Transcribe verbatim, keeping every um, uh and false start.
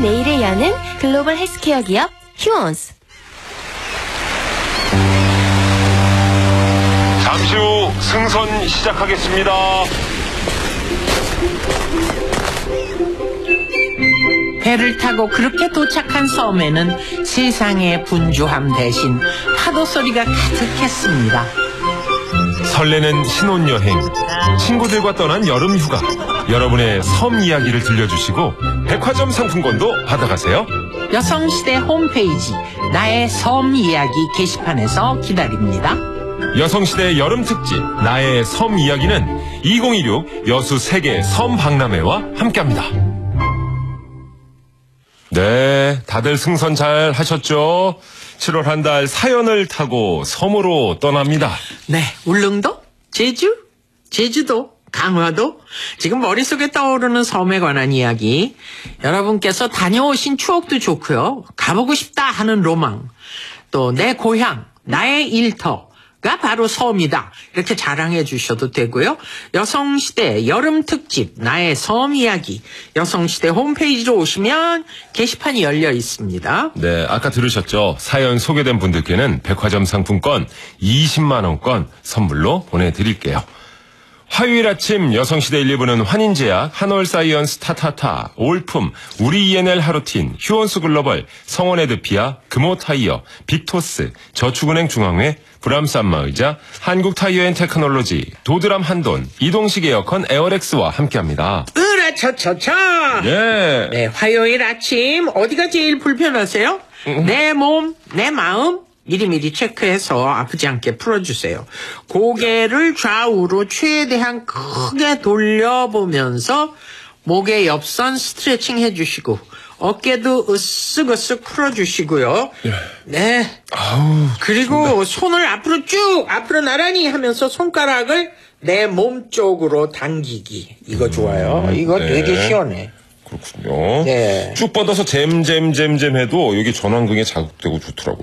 내일을 여는 글로벌 헬스케어 기업 휴원스. 잠시 후 승선 시작하겠습니다. 배를 타고 그렇게 도착한 섬에는 세상의 분주함 대신 파도 소리가 가득했습니다. 설레는 신혼여행, 친구들과 떠난 여름휴가, 여러분의 섬 이야기를 들려주시고 백화점 상품권도 받아가세요. 여성시대 홈페이지 나의 섬 이야기 게시판에서 기다립니다. 여성시대 여름특집 나의 섬 이야기는 이천이십육 여수 세계 섬 박람회와 함께합니다. 네, 다들 승선 잘 하셨죠? 칠월 한 달 사연을 타고 섬으로 떠납니다. 네, 울릉도, 제주, 제주도, 강화도, 지금 머릿속에 떠오르는 섬에 관한 이야기, 여러분께서 다녀오신 추억도 좋고요. 가보고 싶다 하는 로망, 또 내 고향, 나의 일터가 바로 섬이다. 이렇게 자랑해 주셔도 되고요. 여성시대 여름특집 나의 섬 이야기, 여성시대 홈페이지로 오시면 게시판이 열려 있습니다. 네, 아까 들으셨죠? 사연 소개된 분들께는 백화점 상품권 이십만 원권 선물로 보내드릴게요. 화요일 아침 여성시대 일, 이 부는 환인제약, 한올사이언스 타타타, 올품, 우리 이엔엘 하루틴, 휴원수 글로벌, 성원에드피아, 금호타이어, 빅토스, 저축은행 중앙회, 브람산마의자, 한국타이어앤테크놀로지, 도드람 한돈, 이동식 에어컨 에어렉스와 함께합니다. 으라차차차! 예. 네, 화요일 아침 어디가 제일 불편하세요? 음. 내 몸, 내 마음 미리미리 체크해서 아프지 않게 풀어주세요. 고개를 좌우로 최대한 크게 돌려보면서 목의 옆선 스트레칭 해주시고 어깨도 으쓱으쓱 풀어주시고요. 예. 네. 아우, 그리고 손을 앞으로 쭉 앞으로 나란히 하면서 손가락을 내 몸 쪽으로 당기기. 이거 좋아요. 이거 네. 되게 시원해. 그렇군요. 네. 쭉 뻗어서 잼잼잼잼 해도 여기 전완근에 자극되고 좋더라고요.